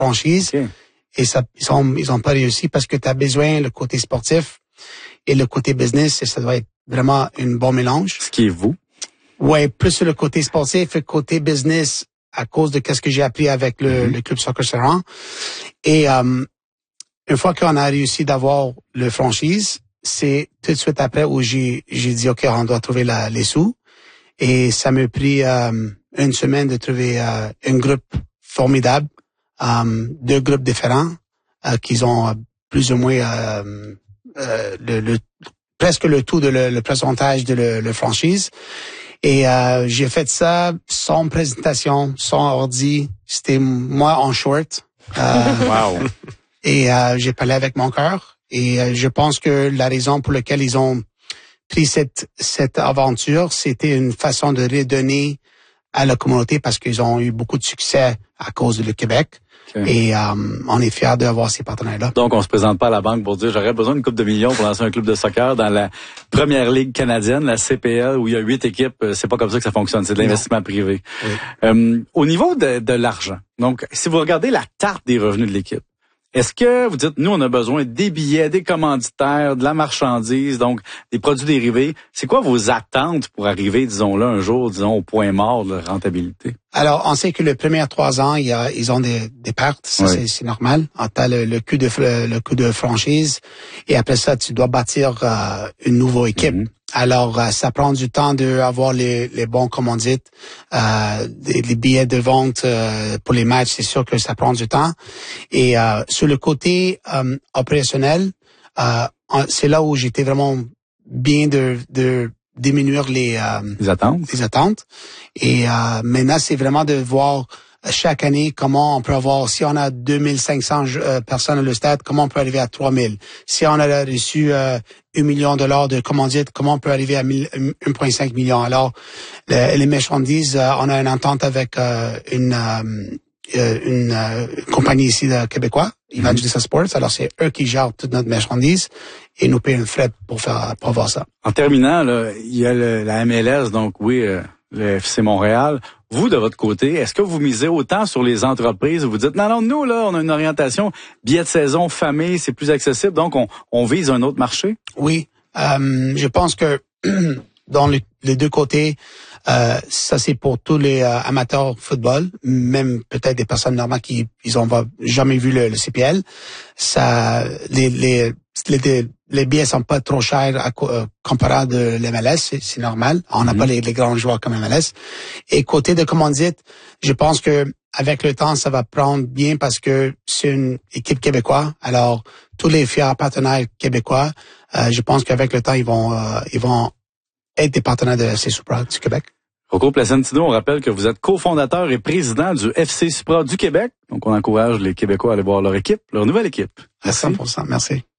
franchise. Okay. Et ça, ils ont pas réussi parce que tu as besoin le côté sportif et le côté business, et ça doit être vraiment un bon mélange. Ce qui est vous. Ouais, plus le côté sportif et le côté business à cause de qu'est-ce que j'ai appris avec le club Soccer Saint-Laurent. Et une fois qu'on a réussi d'avoir le franchise, c'est tout de suite après où j'ai dit OK, on doit trouver les sous. Et ça m'a pris une semaine de trouver un groupe formidable, deux groupes différents qui ont plus ou moins presque le tout de le pourcentage de le franchise. Et j'ai fait ça sans présentation, sans ordi. C'était moi en short. Wow. Et j'ai parlé avec mon cœur. Et je pense que la raison pour laquelle ils ont pris cette aventure, c'était une façon de redonner à la communauté parce qu'ils ont eu beaucoup de succès à cause du Québec. Okay. Et on est fiers d'avoir ces partenaires-là. Donc, on se présente pas à la banque pour dire j'aurais besoin d'une coupe de millions pour lancer un club de soccer dans la première ligue canadienne, la CPL, où il y a 8 équipes. C'est pas comme ça que ça fonctionne. C'est de l'investissement privé. Oui. Au niveau de l'argent, donc, si vous regardez la tarte des revenus de l'équipe, est-ce que vous dites, nous, on a besoin des billets, des commanditaires, de la marchandise, donc des produits dérivés. C'est quoi vos attentes pour arriver, disons-là, un jour, disons, au point mort de la rentabilité? Alors, on sait que les premiers 3 ans, ils ont des pertes. Ça, oui. c'est normal. T'as le coût de franchise. Et après ça, tu dois bâtir une nouvelle équipe. Mm-hmm. Alors, ça prend du temps d'avoir les bons commandites, les billets de vente pour les matchs. C'est sûr que ça prend du temps. Et sur le côté opérationnel, c'est là où j'étais vraiment bien de diminuer les attentes. Et maintenant, c'est vraiment de voir chaque année comment on peut avoir, si on a 2500 personnes à le stade, comment on peut arriver à 3000. Si on a reçu $1 million de commandites, comment on peut arriver à 1,5 million. Alors, les marchandises, on a une entente avec une compagnie ici de Québécois, Evangelista Sports. Alors, c'est eux qui gèrent toute notre marchandise et nous payent une frais pour voir ça. En terminant, là, il y a la MLS, donc oui, le FC Montréal. Vous, de votre côté, est-ce que vous misez autant sur les entreprises ou vous dites, non, nous, là, on a une orientation billets de saison, famille, c'est plus accessible, donc on vise un autre marché? Oui, je pense que dans les deux côtés, ça c'est pour tous les amateurs de football, même peut-être des personnes normales qui ils ont jamais vu le CPL. Ça, les billets sont pas trop chers comparé de l'MLS, c'est normal. On n'a pas les grands joueurs comme MLS. Et côté de commandite, je pense que avec le temps, ça va prendre bien parce que c'est une équipe québécoise. Alors, tous les fiers partenaires québécois, je pense qu'avec le temps, ils vont être des partenaires de FC Supra du Québec. Rocco Placentino, on rappelle que vous êtes cofondateur et président du FC Supra du Québec. Donc, on encourage les Québécois à aller voir leur équipe, leur nouvelle équipe. À 100%, merci.